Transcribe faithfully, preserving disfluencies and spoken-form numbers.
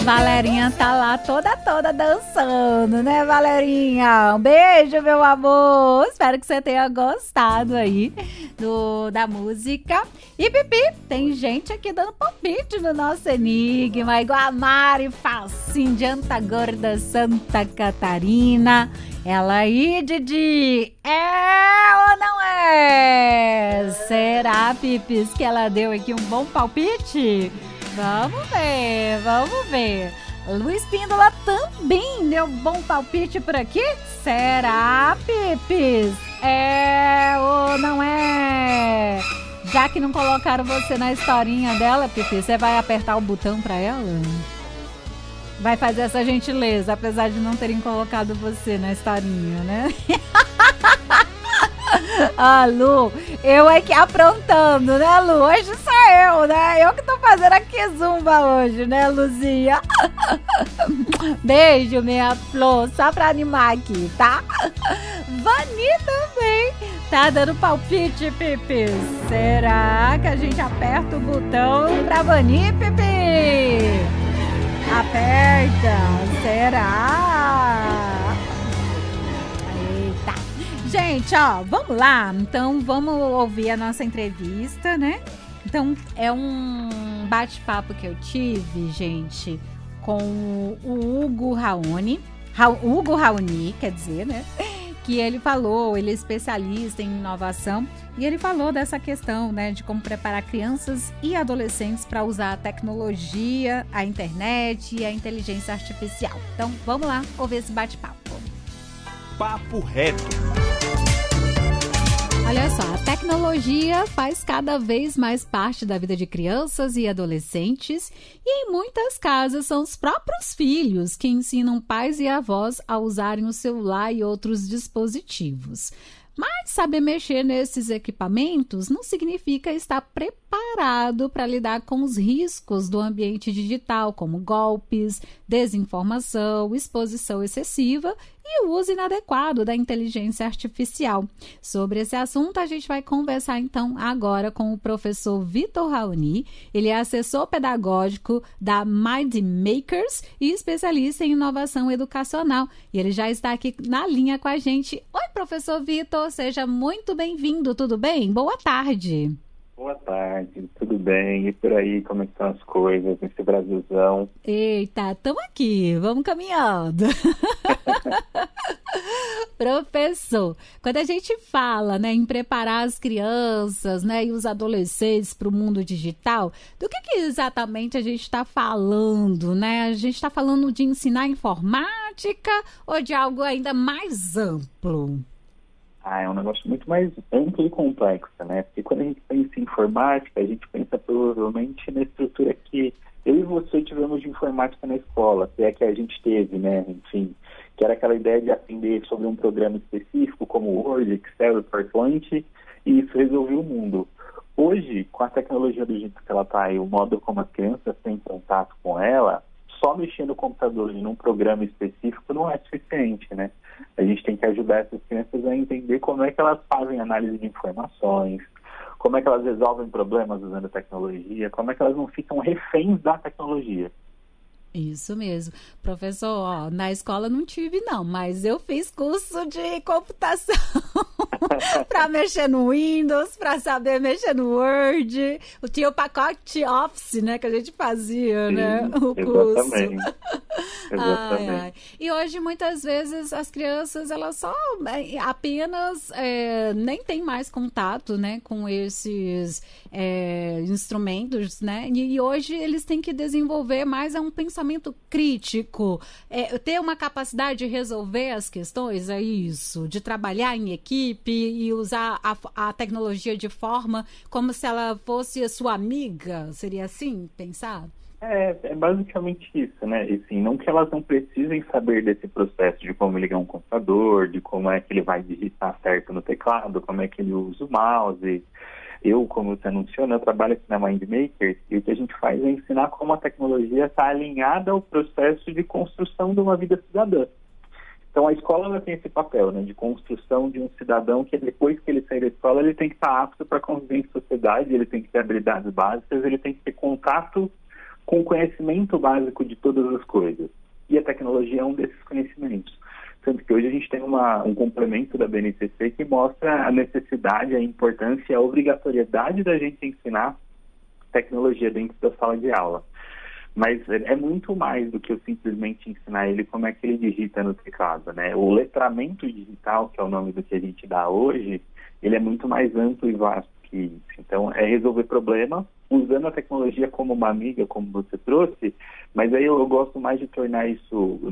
Valerinha tá lá toda, toda dançando, né, Valerinha? Um beijo, meu amor. Espero que você tenha gostado aí do, da música. E, Pipi, tem gente aqui dando palpite no nosso enigma, igual a Mari Facim de Antagorda, Santa Catarina. Ela aí, Didi, é ou não é? Será, Pipis, que ela deu aqui um bom palpite? Vamos ver, vamos ver. Luiz Píndola também deu bom palpite por aqui? Será, Pipis? É ou não é? Já que não colocaram você na historinha dela, Pipis, você vai apertar o botão pra ela? Vai fazer essa gentileza, apesar de não terem colocado você na historinha, né? Ah, Lu, eu é que aprontando, né, Lu? Hoje sou eu, né? Eu que tô fazendo aqui zumba hoje, né, Luzinha? Beijo, minha flor, só pra animar aqui, tá? Vani também tá dando palpite, Pipi. Será que a gente aperta o botão pra Vani, Pipi? Aperta, será? Gente, ó, vamos lá. Então, vamos ouvir a nossa entrevista, né? Então, é um bate-papo que eu tive, gente, com o Hugo Raoni. Ra- Hugo Raoni, quer dizer, né? Que ele falou, ele é especialista em inovação, e ele falou dessa questão, né, de como preparar crianças e adolescentes para usar a tecnologia, a internet e a inteligência artificial. Então, vamos lá ouvir esse bate-papo. Papo reto. Olha só, a tecnologia faz cada vez mais parte da vida de crianças e adolescentes e em muitas casas são os próprios filhos que ensinam pais e avós a usarem o celular e outros dispositivos. Mas saber mexer nesses equipamentos não significa estar preparado para lidar com os riscos do ambiente digital, como golpes, desinformação, exposição excessiva e o uso inadequado da inteligência artificial. Sobre esse assunto, a gente vai conversar então agora com o professor Vitor Raoni. Ele é assessor pedagógico da Mind Makers e especialista em inovação educacional. E ele já está aqui na linha com a gente. Oi, professor Vitor, seja muito bem-vindo, tudo bem? Boa tarde. Boa tarde, tudo bem? E por aí, como estão as coisas nesse Brasilzão? Eita, estamos aqui, vamos caminhando. Professor, quando a gente fala, né, em preparar as crianças, né, e os adolescentes para o mundo digital, do que, que exatamente a gente está falando, né? A gente está falando de ensinar informática ou de algo ainda mais amplo? Ah, é um negócio muito mais amplo e complexo, né? Porque quando a gente pensa em informática, a gente pensa provavelmente na estrutura que eu e você tivemos de informática na escola, que é que a gente teve, né? Enfim, que era aquela ideia de aprender sobre um programa específico, como Word, Excel e PowerPoint, e isso resolveu o mundo. Hoje, com a tecnologia do jeito que ela está e o modo como as crianças têm contato com ela, só mexer no computador e num programa específico não é suficiente, né? A gente tem que ajudar essas crianças a entender como é que elas fazem análise de informações, como é que elas resolvem problemas usando a tecnologia, como é que elas não ficam reféns da tecnologia. Isso mesmo. Professor, ó, na escola não tive não, mas eu fiz curso de computação para mexer no Windows, para saber mexer no Word. Tinha o pacote Office, né, que a gente fazia, Sim, né, o curso. Exatamente. Exatamente. Ai, ai. E hoje, muitas vezes, as crianças, elas só é, apenas é, nem têm mais contato, né, com esses é, instrumentos, né, e, e hoje eles têm que desenvolver mais um pensamento crítico, é, ter uma capacidade de resolver as questões, é isso, de trabalhar em equipe e usar a, a tecnologia de forma como se ela fosse a sua amiga, seria assim, pensar? É, é basicamente isso, né? E, assim, não que elas não precisem saber desse processo de como ligar um computador, de como é que ele vai digitar certo no teclado, como é que ele usa o mouse. Eu, como você anunciou, né, eu trabalho aqui na Mind Makers e o que a gente faz é ensinar como a tecnologia está alinhada ao processo de construção de uma vida cidadã. Então, a escola ela tem esse papel, né, de construção de um cidadão que depois que ele sair da escola, ele tem que estar apto para conviver em sociedade, ele tem que ter habilidades básicas, ele tem que ter contato com conhecimento básico de todas as coisas. E a tecnologia é um desses conhecimentos. Tanto que hoje a gente tem uma, um complemento da B N C C que mostra a necessidade, a importância, a obrigatoriedade da gente ensinar tecnologia dentro da sala de aula. Mas é muito mais do que eu simplesmente ensinar ele como é que ele digita no teclado, né? O letramento digital, que é o nome do que a gente dá hoje, ele é muito mais amplo e vasto que isso. Então, é resolver problemas usando a tecnologia como uma amiga, como você trouxe, mas aí eu, eu gosto mais de tornar isso